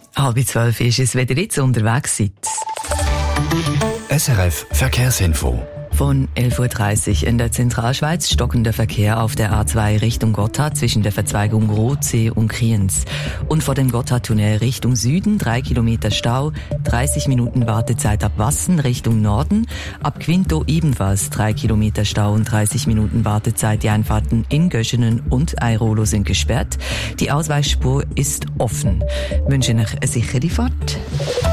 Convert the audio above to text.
11:30 ist es, wenn ihr jetzt unterwegs seid. SRF Verkehrsinfo. Von 11:30 Uhr in der Zentralschweiz stockender Verkehr auf der A2 Richtung Gotthard zwischen der Verzweigung Rothsee und Kriens. Und vor dem Gotthardtunnel Richtung Süden 3 Kilometer Stau, 30 Minuten Wartezeit ab Wassen Richtung Norden. Ab Quinto ebenfalls 3 Kilometer Stau und 30 Minuten Wartezeit. Die Einfahrten in Göschenen und Airolo sind gesperrt. Die Ausweichspur ist offen. Ich wünsche euch eine sichere Fahrt.